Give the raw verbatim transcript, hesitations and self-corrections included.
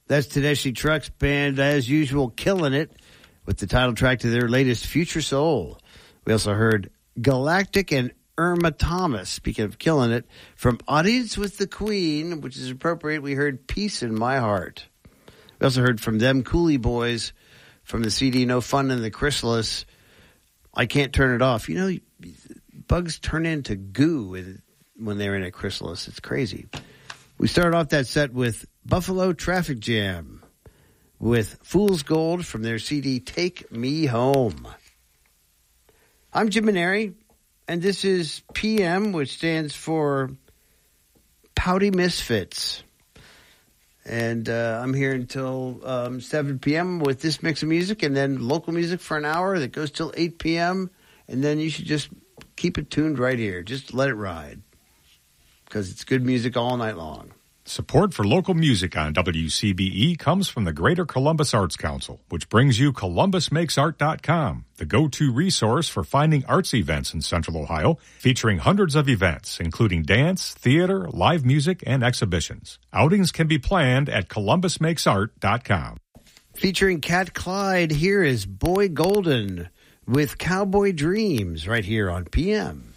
That's Tedeschi Trucks Band, as usual, killing it with the title track to their latest Future Soul. We also heard Galactic and Irma Thomas, speaking of killing it, from Audience with the Queen, which is appropriate. We heard Peace in My Heart. We also heard from them Coolie Boys from the C D No Fun in the Chrysalis, I Can't Turn It Off. You know, bugs turn into goo when they're in a chrysalis. It's crazy. We started off that set with Buffalo Traffic Jam with Fool's Gold from their C D Take Me Home. I'm Jim Maneri, and this is P M, which stands for Pouty Misfits. And uh, I'm here until um, seven p.m. with this mix of music, and then local music for an hour that goes till eight p.m. And then you should just keep it tuned right here. Just let it ride, because it's good music all night long. Support for local music on W C B E comes from the Greater Columbus Arts Council, which brings you Columbus Makes Art dot com, the go-to resource for finding arts events in Central Ohio, featuring hundreds of events, including dance, theater, live music, and exhibitions. Outings can be planned at Columbus Makes Art dot com. Featuring Cat Clyde, here is Boy Golden with Cowboy Dreams right here on P M.